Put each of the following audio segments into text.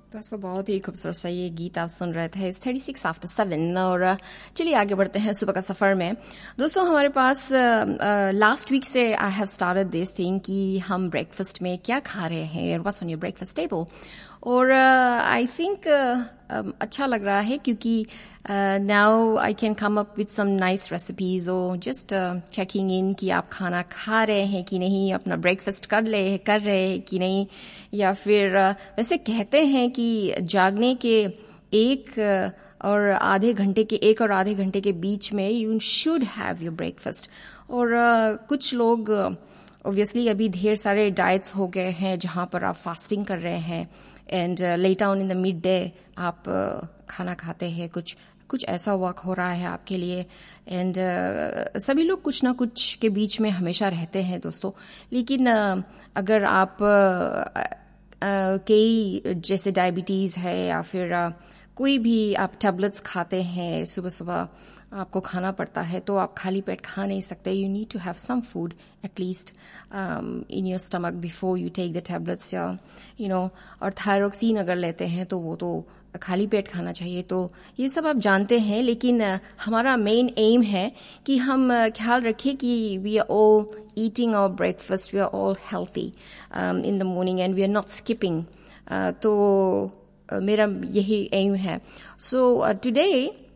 दोस्तों बहुत ही खूबसूरत सा ये गीत आप सुन रहे थे। 36 आफ्टर 7 और चलिए आगे बढ़ते हैं सुबह का सफर में। दोस्तों हमारे पास लास्ट वीक से I have started this thing कि हम ब्रेकफास्ट में क्या खा रहे हैं, what's on your breakfast table. और आई थिंक अच्छा लग रहा है क्योंकि now I can come up with some nice recipes और जस्ट चेकिंग इन कि आप खाना खा रहे हैं कि नहीं, अपना ब्रेकफास्ट कर रहे हैं कि नहीं, या फिर वैसे कहते हैं कि जागने के एक और आधे घंटे के बीच में you should have your breakfast. और कुछ लोग ऑब्वियसली अभी ढेर सारे डाइट्स हो गए हैं जहां पर आप फास्टिंग कर रहे हैं and later on in the mid day आप खाना खाते हैं, कुछ ऐसा वर्क हो रहा है आपके लिए। एंड सभी लोग कुछ ना कुछ के बीच में हमेशा रहते हैं दोस्तों। लेकिन अगर आप कई जैसे डायबिटीज है या फिर कोई भी आप टैबलेट्स खाते हैं, सुबह सुबह आपको खाना पड़ता है, तो आप खाली पेट खा नहीं सकते। You need to have some food at least in your stomach before you take the tablets, या यू नो। और थायरोक्सिन अगर लेते हैं तो वो तो खाली पेट खाना चाहिए। तो ये सब आप जानते हैं, लेकिन हमारा मेन एम है कि हम ख्याल रखें कि we are all eating our breakfast, we are all healthy in the morning and we are not skipping. तो मेरा यही एम है। सो टुडे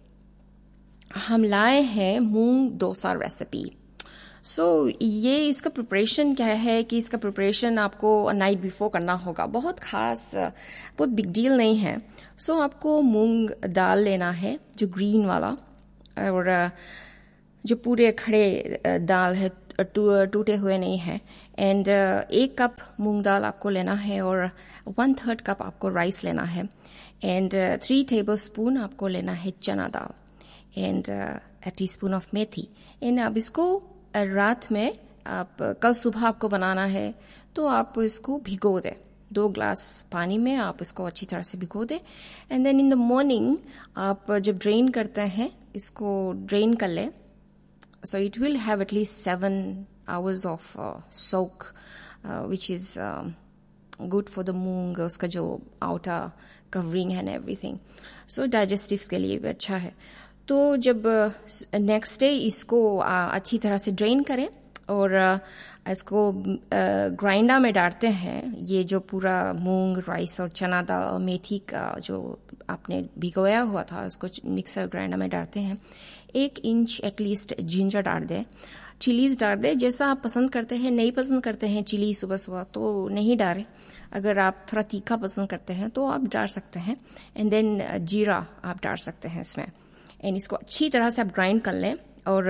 हम लाए हैं मूंग डोसा रेसिपी। सो ये इसका प्रिपरेशन क्या है कि इसका प्रिपरेशन आपको नाइट बिफोर करना होगा, बहुत खास बहुत बिग डील नहीं है। सो आपको मूंग दाल लेना है जो ग्रीन वाला, और जो पूरे खड़े दाल है, टूटे हुए नहीं है। एंड 1 कप मूंग दाल आपको लेना है और 1/3 कप आपको राइस लेना है। एंड 3 टेबलस्पून आपको लेना है चना दाल and a teaspoon of methi. And आप इसको रात में, आप कल सुबह आपको बनाना है तो आप इसको भिगो दें 2 ग्लास पानी में, आप इसको अच्छी तरह से भिगो दें। And then in the morning आप जब ड्रेन करते हैं इसको ड्रेन कर लें। So it will have at least 7 hours of soak which is good for the मूंग, उसका जो आउटर कवरिंग है ना एवरीथिंग, सो डाइजेस्टिव्स के लिए भी अच्छा है। तो जब नेक्स्ट डे इसको अच्छी तरह से ड्रेन करें और इसको ग्राइंडर में डालते हैं। ये जो पूरा मूंग, राइस और चना दाल और मेथी का जो आपने भिगोया हुआ था उसको मिक्सर ग्राइंडर में डालते हैं। 1 इंच एटलीस्ट जिंजर डाल दें, चिलीज डाल दें जैसा आप पसंद करते हैं। नहीं पसंद करते हैं चिली सुबह सुबह तो नहीं डालें। अगर आप थोड़ा तीखा पसंद करते हैं तो आप डाल सकते हैं। एंड देन जीरा आप डाल सकते हैं इसमें। एंड इसको अच्छी तरह से आप ग्राइंड कर लें। और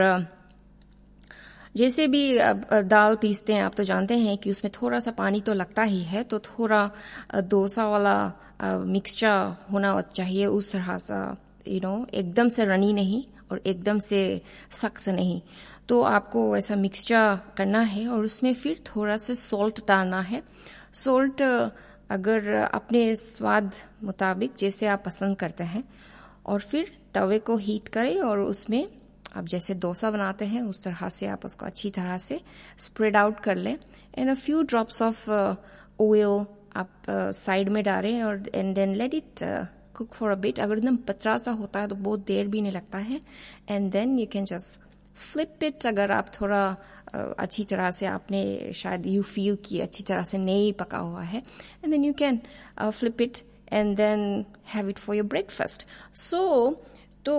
जैसे भी दाल पीसते हैं आप तो जानते हैं कि उसमें थोड़ा सा पानी तो लगता ही है, तो थोड़ा डोसा वाला मिक्सचर होना चाहिए उस तरह सा, यू नो, एकदम से रनी नहीं और एकदम से सख्त नहीं। तो आपको ऐसा मिक्सचर करना है और उसमें फिर थोड़ा सा सॉल्ट डालना है। सॉल्ट अगर अपने स्वाद मुताबिक जैसे आप पसंद करते हैं। और फिर तवे को हीट करें और उसमें आप जैसे डोसा बनाते हैं उस तरह से आप उसको अच्छी तरह से स्प्रेड आउट कर लें। And a few drops of oil आप साइड में डालें और and then let it cook for a bit. अगर एकदम पतला सा होता है तो बहुत देर भी नहीं लगता है। And then you can just flip it. अगर आप थोड़ा अच्छी तरह से आपने शायद यू फील कि अच्छी तरह से नहीं पका हुआ है, and then you can flip it and then have it for your breakfast. So, तो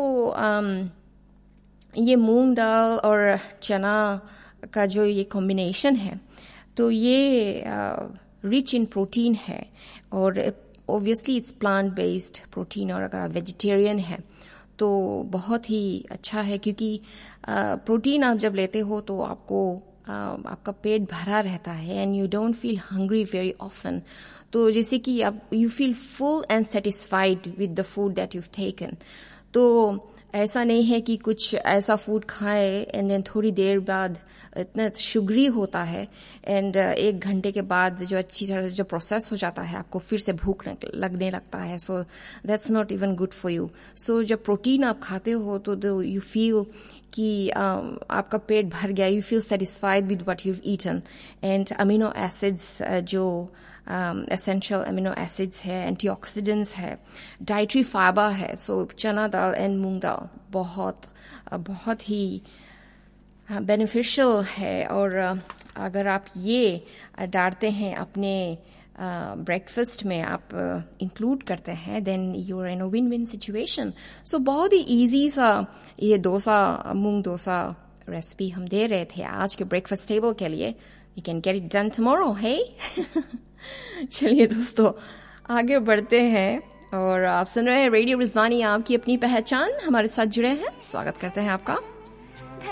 ये मूंग दाल और चना का जो ये कॉम्बिनेशन है तो ये रिच इन प्रोटीन है और obviously it's plant based protein. और अगर आप वेजिटेरियन है तो बहुत ही अच्छा है क्योंकि प्रोटीन आप जब लेते हो तो आपका पेट भरा रहता है and you don't feel hungry very often. तो जैसे कि आप you feel full and satisfied with the food that you've taken. तो ऐसा नहीं है कि कुछ ऐसा फूड खाए एंड देन थोड़ी देर बाद इतना शुगरी होता है एंड 1 घंटे के बाद जो अच्छी तरह से जो प्रोसेस हो जाता है आपको फिर से भूख लगने लगता है। So that's not even good for you. सो जब प्रोटीन आप खाते हो तो यू फील कि आपका पेट भर गया, you feel satisfied with what you've eaten। And amino acids जो एसेंशियल अमीनो एसिड्स है, एंटीऑक्सीडेंट्स है, डाइटरी फाइबर है. सो चना दाल एंड मूंग दाल बहुत ही बेनिफिशियल है. और अगर आप ये डालते हैं अपने ब्रेकफास्ट में, आप इंक्लूड करते हैं, then you are in a win win situation. सो बहुत ही इजी सा ये मूंग डोसा रेसिपी हम दे रहे थे आज के ब्रेकफास्ट टेबल के लिए. You can get it done tomorrow. हे चलिए दोस्तों, आगे बढ़ते हैं. और आप सुन रहे हैं रेडियो रिजवानी, आपकी अपनी पहचान. हमारे साथ जुड़े हैं, स्वागत करते हैं आपका.